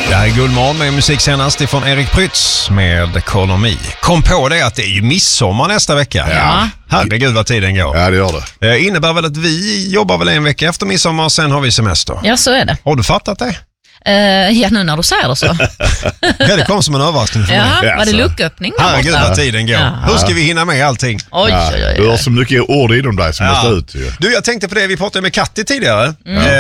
Det här är Guldmorgon med musik senast ifrån Erik Prytz med Call on Me. Kom på det att det är ju midsommar nästa vecka. Ja. Herregud vad tiden går. Ja, det gör det. Det innebär väl att vi jobbar väl en vecka efter midsommar och sen har vi semester. Ja, så är det. Har du fattat det? Ja, nu när du säger det så. Ja, det kom som en överraskning för mig. Ja, var det lucköppning? Herregud vad tiden går. Ja. Hur ska vi hinna med allting? Oj. Du har så mycket ord inom dig som måste ut. Ju. Du, jag tänkte på det, vi pratade med Katti tidigare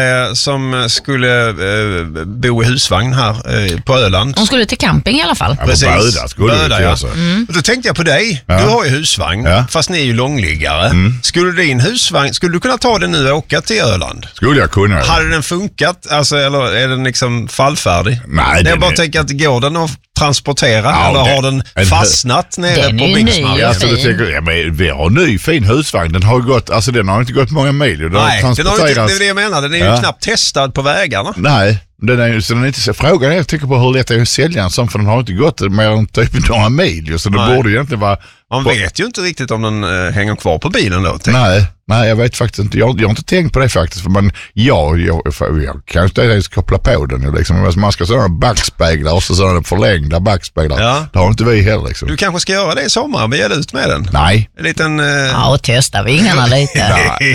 som skulle bo i husvagn här på Öland. Hon skulle till camping i alla fall. Ja, precis. Böda, ja. alltså. Då tänkte jag på dig. Ja. Du har ju husvagn, fast ni är ju långliggare. Skulle din husvagn, skulle du kunna ta den nu och åka till Öland? Skulle jag kunna. Hade den funkat? Alltså, eller är den liksom fallfärdig? Nej, jag bara tänker att går den att transportera eller har den fastnat nere den på är ju Byggsmark? ny. Alltså, men vi har en ny fin husvagn. Den har gått, alltså den har inte gått många mil. Den Nej, har transporterats. det är det jag menar. Den är ju knappt testad på vägarna. Nej, den är ju så den är inte så. Frågan är, jag tycker på hur lätt det är att sälja en sån, för den har inte gått mer än typ några mil. Så det borde egentligen vara. Man vet ju inte riktigt om den hänger kvar på bilen då. Nej, jag vet faktiskt inte. Jag har inte tänkt på det faktiskt. För jag kan inte ens koppla på den. Liksom. Man ska sådana backspeglar och så sådana förlängda backspeglar. Ja. Det har inte vi heller. Liksom. Du kanske ska göra det i sommar. Vi är ut med den. Nej. En liten... Ja, och testa vingarna lite.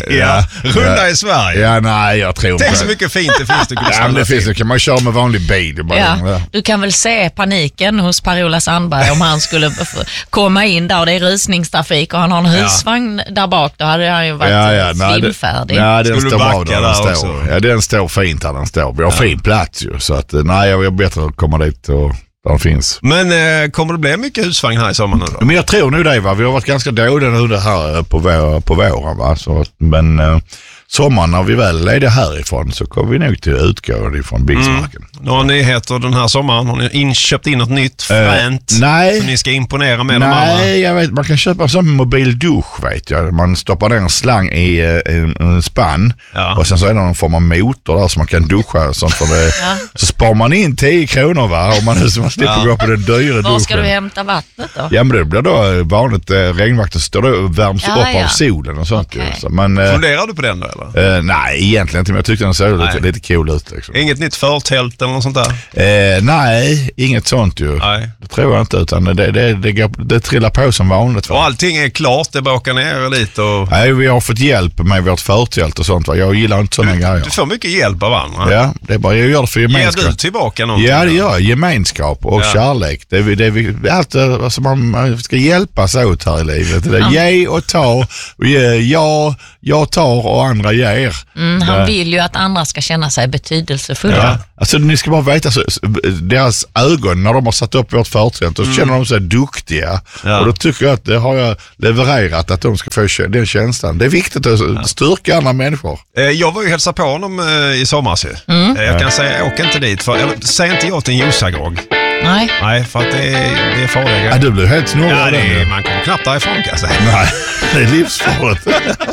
Runda i Sverige. Ja, nej, jag tror inte. Tänk så mycket fint det finns. Men det finns, kan man köra med vanlig bil. Ja. Du kan väl se paniken hos Per-Ola Sandberg om han skulle komma in där och det är rusningstrafik och han har en husvagn där bak. Då hade han ju varit svimfärdig. Ja, den skulle står bra backa där där den står. Ja, den står fint där den står. Vi har fin plats ju. Så att, nej, jag är bättre att komma dit och där den finns. Men kommer det bli mycket husvagn här i sommar nu då? Men jag tror nog det, va. Vi har varit ganska dåliga nu det här på våren, va. Så, men sommaren när vi väl är det härifrån så kommer vi nog till att utgå ifrån Byggsmarken. Några nyheter den här sommaren? Har ni köpt in något nytt fränt? Nej. Så ni ska imponera med de andra? Nej, jag vet, man kan köpa en sån mobil dusch, vet jag. Man stoppar ner en slang i en spann och sen så är det någon form av motor där så man kan duscha och sånt för det. Så sparar man in 10 kronor, va, om man slipper gå på den dyra duschen. Var ska du hämta vattnet då? Ja, men det blir då vanligt regnvatten står då och värms upp av solen och sånt. Okay. Så, men, funderar du på den då eller? Nej, egentligen inte, men jag tyckte den såg lite cool ut. Liksom. Inget nytt förtält eller något sånt där? Nej, inget sånt ju. Nej. Det tror jag inte, utan det trillar på som vanligt. Va? Och allting är klart, det bakar ner lite och... Nej, vi har fått hjälp med vårt förtält och sånt. Va? Jag gillar inte sådana grejer. Du får mycket hjälp av andra. Ja, det är bara, jag gör det för gemenskap. Ger du tillbaka någonting? Ja, det gör jag. Gemenskap och kärlek. Allt alltså man ska hjälpas åt här i livet. Det är ge och ta. Jag tar och andra ger. Han vill ju att andra ska känna sig betydelsefulla. Ja. Alltså ni ska bara veta, deras ögon när de har satt upp vårt förtält, då känner de sig duktiga. Ja. Och då tycker jag att det har jag levererat, att de ska få den känslan. Det är viktigt att styrka andra människor. Jag var ju hälsa på honom i somras. Jag kan säga, åk inte dit. Säg inte jag till en Josagrogg. Nej, för att det är farliga. Ja, du blir helt snurrig. Ja, man kommer knappt därifrån, kan jag säga. Nej, det är livsfarligt.